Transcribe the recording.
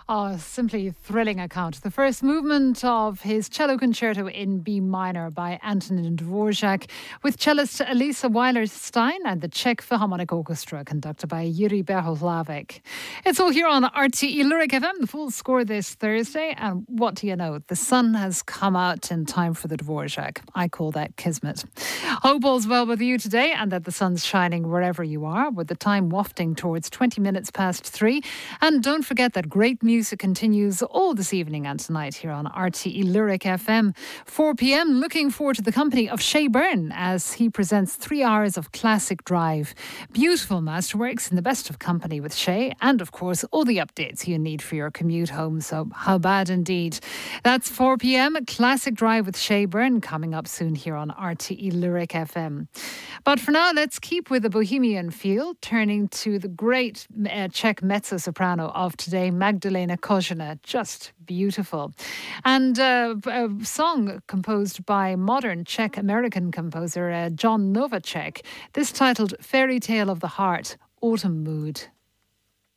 Oh, simply thrilling account. The first movement of his cello concerto in B minor by Antonin Dvorak with cellist Elisa Weiler-Stein and the Czech Philharmonic Orchestra conducted by Yuri Berhlavek. It's all here on RTE Lyric FM, the full score this Thursday. And what do you know? The sun has come out in time for the Dvorak. I call that kismet. Hope all's well with you today and that the sun's shining wherever you are, with the time wafting towards 20 minutes past 3. And don't forget that great music continues all this evening and tonight here on RTE Lyric FM. 4 p.m. Looking forward to the company of Shay Byrne as he presents 3 hours of classic drive. Beautiful masterworks in the best of company with Shay, and of course all the updates you need for your commute home. So how bad indeed. That's 4 p.m. Classic Drive with Shay Byrne coming up soon here on RTE Lyric FM. But for now, let's keep with the bohemian feel, turning to the great Czech mezzo-soprano of today, Magdalena Kozina. Just beautiful. And a song composed by modern Czech-American composer John Novacek, this titled Fairy Tale of the Heart, Autumn Mood.